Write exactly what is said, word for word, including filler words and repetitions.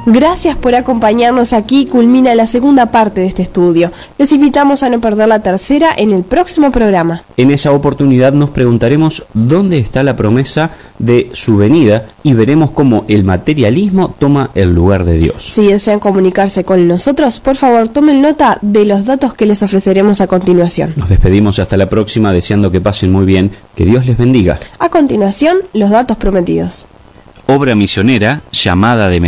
Gracias por acompañarnos aquí. Culmina la segunda parte de este estudio. Les invitamos a no perder la tercera en el próximo programa. En esa oportunidad nos preguntaremos dónde está la promesa de su venida y veremos cómo el materialismo toma el lugar de Dios. Si desean comunicarse con nosotros, por favor tomen nota de los datos que les ofreceremos a continuación. Nos despedimos hasta la próxima, deseando que pasen muy bien, que Dios les bendiga. A continuación, los datos prometidos. Obra misionera, llamada de